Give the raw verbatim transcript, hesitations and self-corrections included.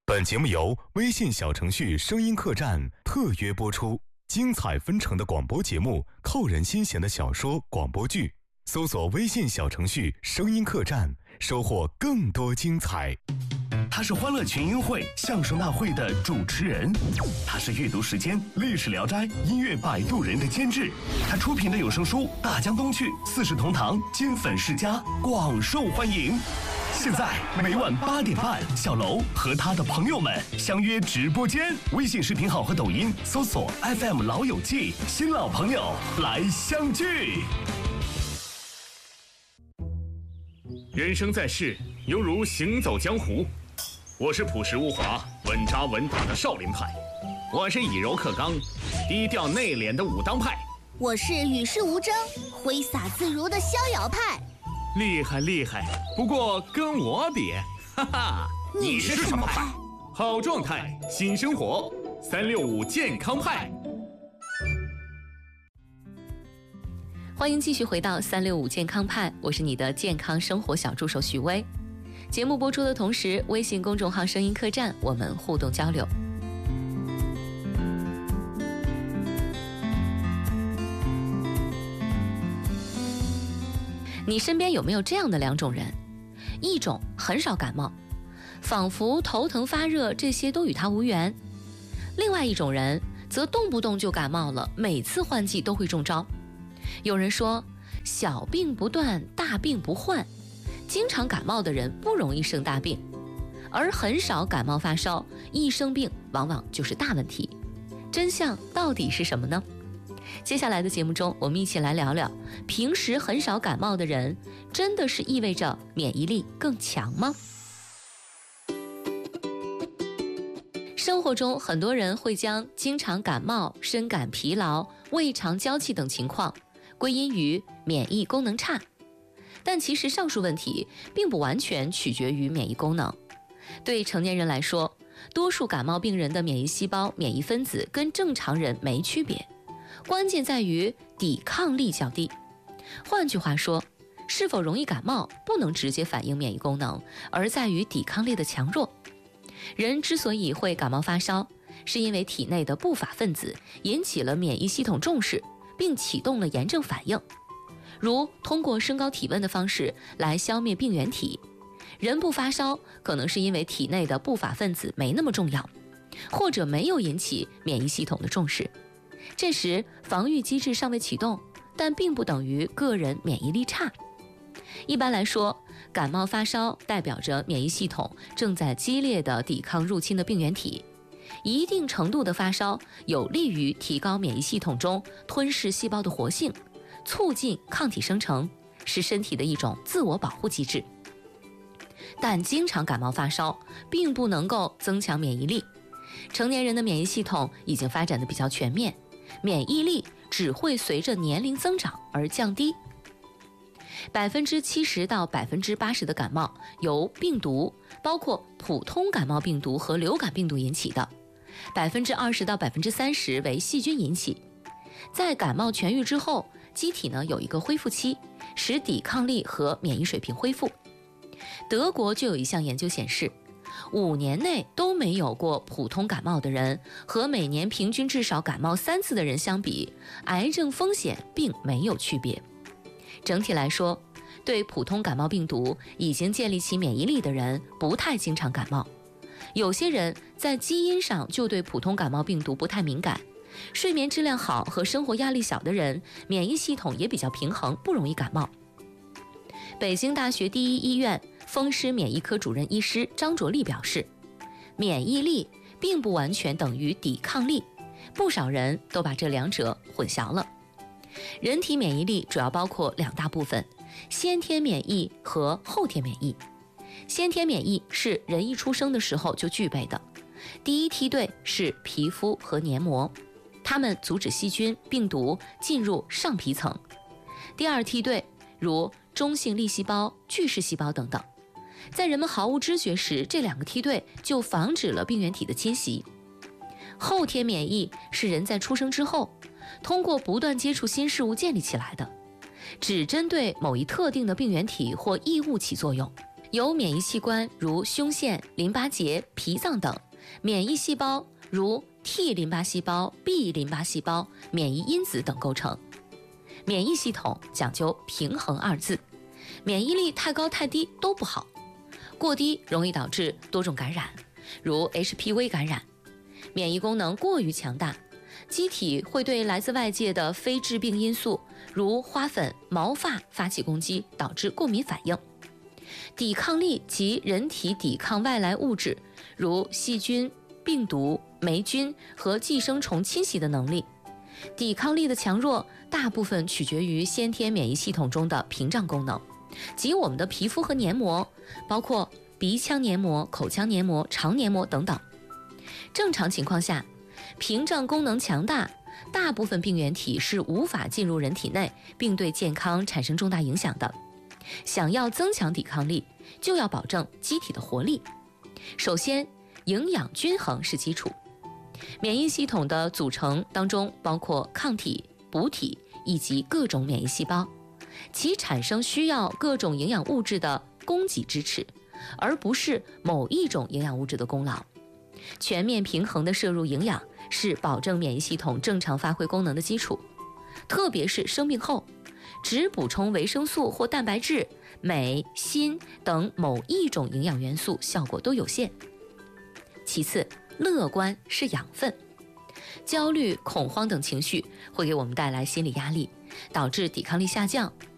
本节目由微信小程序声音客栈特约播出，精彩纷呈的广播节目，扣人心弦的小说、广播剧，搜索微信小程序声音客栈，收获更多精彩。 他是欢乐群英会相声大会的主持人，他是阅读时间历史聊斋音乐摆渡人的监制，他出品的有声书《大江东去》《四世同堂》金粉世家广受欢迎。现在每晚八点半，小楼和他的朋友们相约直播间，微信视频号和抖音搜索 F M 老友记，新老朋友来相聚。 人生在世，犹如行走江湖。我是朴实无华、稳扎稳打的少林派，我是以柔克刚、低调内敛的武当派， 我是与世无争、挥洒自如的逍遥派。 厉害厉害，不过跟我比，哈哈， 你是什么派？ 好状态，新生活，三六五健康派。 欢迎继续回到三六五健康派，我是你的健康生活小助手许巍。节目播出的同时，微信公众号声音客栈我们互动交流。你身边有没有这样的两种人？一种很少感冒，仿佛头疼发热这些都与他无缘；另外一种人则动不动就感冒了，每次换季都会中招。有人说，小病不断，大病不患，经常感冒的人不容易生大病，而很少感冒发烧，一生病往往就是大问题。真相到底是什么呢？接下来的节目中，我们一起来聊聊，平时很少感冒的人，真的是意味着免疫力更强吗？生活中很多人会将经常感冒、深感疲劳、胃肠娇气等情况归因于免疫功能差，但其实上述问题并不完全取决于免疫功能。对成年人来说，多数感冒病人的免疫细胞、免疫分子跟正常人没区别，关键在于抵抗力较低。换句话说，是否容易感冒不能直接反映免疫功能，而在于抵抗力的强弱。人之所以会感冒发烧，是因为体内的不法分子引起了免疫系统重视，并启动了炎症反应，如通过升高体温的方式来消灭病原体。人不发烧，可能是因为体内的不法分子没那么重要，或者没有引起免疫系统的重视。这时防御机制尚未启动，但并不等于个人免疫力差。一般来说，感冒发烧代表着免疫系统正在激烈地抵抗入侵的病原体。一定程度的发烧有利于提高免疫系统中吞噬细胞的活性，促进抗体生成，是身体的一种自我保护机制。但经常感冒发烧并不能够增强免疫力。成年人的免疫系统已经发展得比较全面，免疫力只会随着年龄增长而降低。百分之七十到百分之八十的感冒由病毒，包括普通感冒病毒和流感病毒引起的，百分之二十到百分之三十为细菌引起。在感冒痊愈之后，机体呢有一个恢复期，使抵抗力和免疫水平恢复。德国就有一项研究显示，五年内都没有过普通感冒的人和每年平均至少感冒三次的人相比，癌症风险并没有区别。整体来说，对普通感冒病毒已经建立起免疫力的人不太经常感冒。有些人在基因上就对普通感冒病毒不太敏感，睡眠质量好和生活压力小的人，免疫系统也比较平衡，不容易感冒。北京大学第一医院风湿免疫科主任医师张卓丽表示，免疫力并不完全等于抵抗力，不少人都把这两者混淆了。人体免疫力主要包括两大部分，先天免疫和后天免疫。先天免疫是人一出生的时候就具备的，第一梯队是皮肤和黏膜，它们阻止细菌、病毒进入上皮层。第二梯队如中性粒细胞、巨噬细胞等等，在人们毫无知觉时，这两个梯队就防止了病原体的侵袭。后天免疫是人在出生之后，通过不断接触新事物建立起来的，只针对某一特定的病原体或异物起作用。 有免疫器官如胸腺、淋巴结、脾脏等，免疫细胞如 T 淋巴细胞、B 淋巴细胞、免疫因子等构成。免疫系统讲究平衡二字，免疫力太高太低都不好，过低容易导致多种感染，如 H P V 感染。免疫功能过于强大，机体会对来自外界的非致病因素，如花粉、毛发发起攻击，导致过敏反应。抵抗力及人体抵抗外来物质，如细菌、病毒、霉菌和寄生虫侵袭的能力。抵抗力的强弱大部分取决于先天免疫系统中的屏障功能，即我们的皮肤和黏膜，包括鼻腔黏膜、口腔黏膜、肠黏膜等等。正常情况下，屏障功能强大，大部分病原体是无法进入人体内，并对健康产生重大影响的。想要增强抵抗力，就要保证机体的活力。首先，营养均衡是基础。免疫系统的组成当中包括抗体、补体以及各种免疫细胞，其产生需要各种营养物质的供给支持，而不是某一种营养物质的功劳。全面平衡的摄入营养是保证免疫系统正常发挥功能的基础，特别是生病后，只补充维生素或蛋白质、镁、锌等某一种营养元素效果都有限。其次，乐观是养分。焦虑、恐慌等情绪会给我们带来心理压力，导致抵抗力下降，